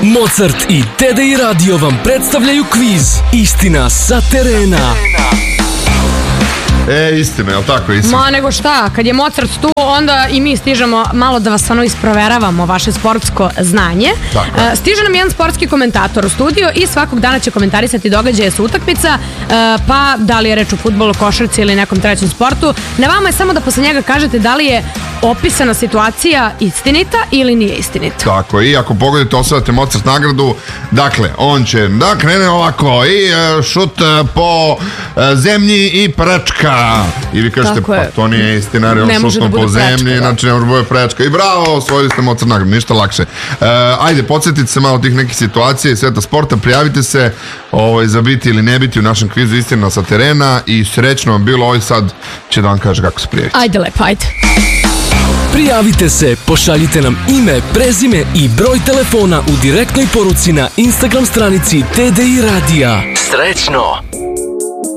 Mozart i TDI Radio vam predstavljaju kviz Istina sa terena. Istina, je li tako? Ma nego šta, kad je Mozart tu, onda i mi stižemo malo da vas stvarno isproveravamo vaše sportsko znanje. Stiže nam jedan sportski komentator u studio i svakog dana će komentarisati događaje sa utakmica, pa da li je reč o fudbalu, košarci ili nekom trećem sportu. Na vama je samo da posle njega kažete da li je opisana situacija istinita ili nije istinita. Tako, i ako pogodite, osvajate Mozart nagradu. Dakle, on će da krene ovako i šut po zemlji i prečka. I vi kažete, pa to nije istina, jer on šutno po zemlji, znači ne može bude prečka. I bravo, osvojili ste Mozart nagradu, ništa lakše. Ajde, podsjetite se malo tih nekih situacija i sveta sporta, prijavite se za biti ili ne biti u našem kvizu Istina sa terena i srećno vam bilo. Ovaj sad će da vam kaže kako se prijavite. Ajde lepo, ajde. Prijavite se, pošaljite nam ime, prezime i broj telefona u direktnoj poruci na Instagram stranici TDI Radija. Srećno!